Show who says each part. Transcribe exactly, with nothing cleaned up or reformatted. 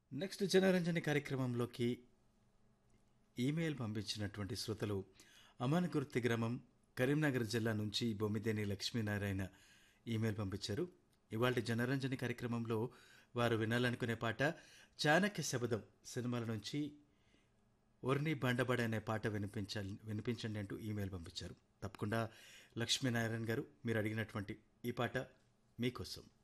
Speaker 1: Next Janaranjani కార్యక్రమంలోకి email పంపించినటువంటి శ్రోతలు అమానగుర్తి గ్రామం కరీంనగర్ జిల్లా నుంచి బొమ్మిదేని లక్ష్మీనారాయణ ఈమెయిల్ పంపించారు. ఇవాళ జనరంజని కార్యక్రమంలో వారు వినాలనుకునే పాట చాణక్య శబదం సినిమాల నుంచి ఒర్ని బండబడ అనే పాట వినిపించాలి వినిపించండి అంటూ ఈమెయిల్ పంపించారు. తప్పకుండా లక్ష్మీనారాయణ గారు మీరు అడిగినటువంటి ఈ పాట మీకోసం.